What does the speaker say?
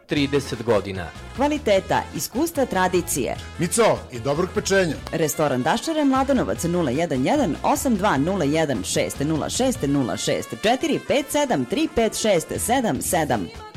30 godina. Kvaliteta, iskustva, tradicije. Mico i dobrog pečenja. Restoran Daščare Mladenovac 011 8201 606 064 57 356 77.